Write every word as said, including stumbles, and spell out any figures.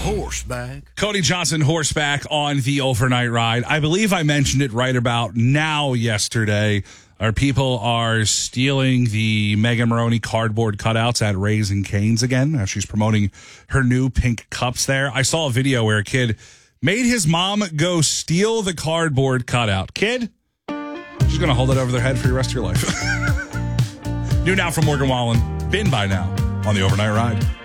horseback. Cody Johnson horseback on the overnight ride. I believe I mentioned it right about now yesterday. Our people are stealing the Megan Maroney cardboard cutouts at Raising Cane's again. Uh, she's promoting her new pink cups there. I saw a video where a kid made his mom go steal the cardboard cutout. Kid, she's going to hold it over their head for the rest of your life. New now from Morgan Wallen. Been by now on the overnight ride.